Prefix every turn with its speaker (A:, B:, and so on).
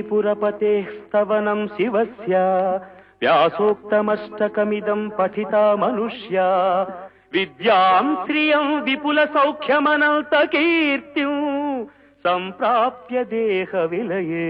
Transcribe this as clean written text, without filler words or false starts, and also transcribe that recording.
A: पुरपतेः स्तवनं शिवस्य व्यासोक्तमष्टकमिदं पठिता मनुष्या विद्यां श्रियं विपुलसौख्यमनन्तकीर्तिं सम्प्राप्य देहविलये।